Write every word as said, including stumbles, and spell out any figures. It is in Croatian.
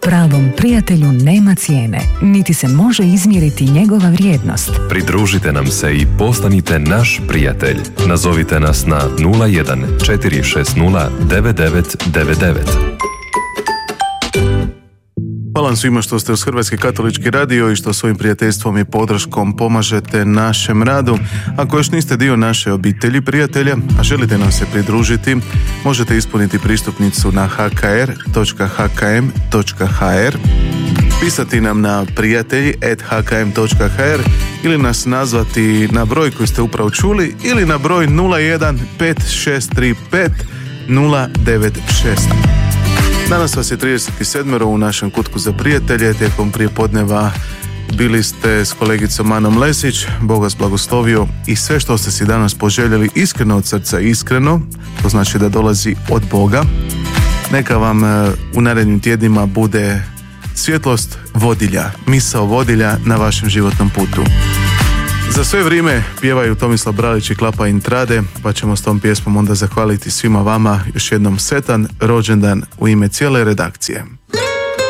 Pravom prijatelju nema cijene, niti se može izmjeriti njegova vrijednost. Pridružite nam se i postanite naš prijatelj. Nazovite nas na nula jedan četiri šest nula devet devet devet devet. Hvala vam svima što ste uz Hrvatski katolički radio i što svojim prijateljstvom i podrškom pomažete našem radu. Ako još niste dio naše obitelji prijatelja, a želite nam se pridružiti, možete ispuniti pristupnicu na h k r točka h k m točka h r, pisati nam na prijatelji at h k m točka h r ili nas nazvati na broj koji ste upravo čuli ili na broj nula jedan pet šest tri pet nula devet šest. Danas vas je trideset sedam u našem kutku za prijatelje. Tijekom prijepodneva bili ste s kolegicom Anom Lesić. Bog vas blagoslovio i sve što ste si danas poželjeli iskreno od srca, iskreno, to znači da dolazi od Boga. Neka vam u narednim tjednima bude svjetlost vodilja, misao vodilja na vašem životnom putu. Za sve vrijeme pjevaju Tomislav Bralić i Klapa Intrade, pa ćemo s tom pjesmom onda zahvaliti svima vama još jednom sretan rođendan u ime cijele redakcije.